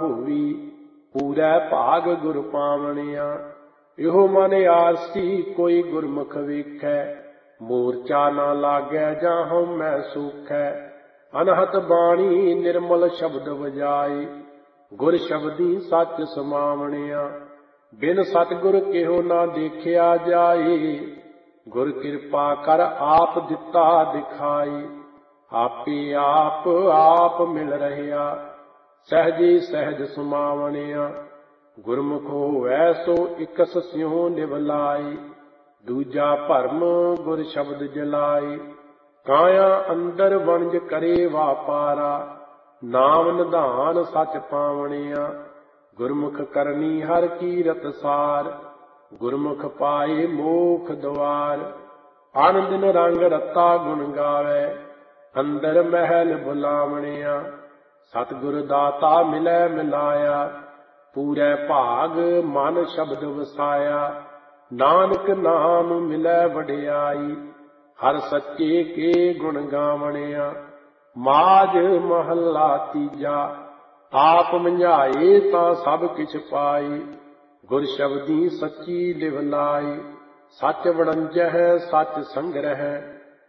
ਹੋਵੀ, ਪੂਰੈ ਭਾਗ ਗੁਰ ਪਾਵਣਿਆ। ਇਹੋ ਮਨ ਆਰਸੀ ਕੋਈ ਗੁਰਮੁਖ ਵੇਖੈ, ਮੋਰਚਾ ਨਾ ਲਾਗੈ ਜਾਹਉ ਮੈਂ ਸੂਖੈ। ਅਨਹਤ ਬਾਣੀ ਨਿਰਮਲ ਸ਼ਬਦ ਵਜਾਈ, ਗੁਰ ਸ਼ਬਦੀ ਸੱਚ ਸਮਾਵਣਿਆ। ਬਿਨ ਸਤਿਗੁਰ ਕਿਹੋ ਨਾ ਦੇਖਿਆ ਜਾਈ, ਗੁਰ ਕਿਰਪਾ ਕਰ ਆਪ ਦਿੱਤਾ ਦਿਖਾਈ। ਆਪੇ ਆਪ ਆਪ ਮਿਲ ਰਹਿਆ, ਸਹਿਜੀ ਸਹਿਜ ਸਮਾਵਣਿਆ। ਗੁਰਮੁਖ ਹੋਵੈ ਸੋ ਇਕਸ ਸਿਉ ਨਿਵਲਾਈ, ਦੂਜਾ ਭਰਮ ਗੁਰ ਸ਼ਬਦ ਜਲਾਈ। ਕਾਇਆ ਅੰਦਰ ਵਣਜ ਕਰੇ ਵਾਪਾਰਾ, ਨਾਮ ਨਿਧਾਨ ਸੱਚ ਪਾਵਣਿਆ। ਗੁਰਮੁਖ ਕਰਨੀ ਹਰ ਕੀਰਤ ਸਾਰ, ਗੁਰਮੁਖ ਪਾਏ ਮੋਖ ਦੁਆਰ। ਅਨ ਦਿਨ ਰੰਗ ਰਤਾ ਗੁਣ ਗਾਵੈ, ਅੰਦਰ ਮਹਿਲ ਬੁਲਾਵਣਿਆ। ਸਤਿਗੁਰ ਦਾਤਾ ਮਿਲੈ ਮਿਲਾਇਆ, ਪੂਰੈ ਭਾਗ ਮਨ ਸ਼ਬਦ ਵਸਾਇਆ। ਨਾਨਕ ਨਾਮ ਮਿਲੈ ਵਡਿਆਈ, ਹਰ ਸੱਚੇ ਕੇ ਗੁਣ ਗਾਵਣਿਆ। ਮਾਝ ਮਹੱਲਾ ਤੀਜਾ। ਆਪ ਮੰਝਾਏ ਤਾਂ ਸਭ ਕਿਛ ਪਾਈ, ਗੁਰ ਸ਼ਬਦੀ ਸੱਚੀ ਲਿਵ ਲਾਈ। ਸੱਚ ਵੜੰਜਹਿ ਸੱਚ ਸੰਗ੍ਰਹਿ,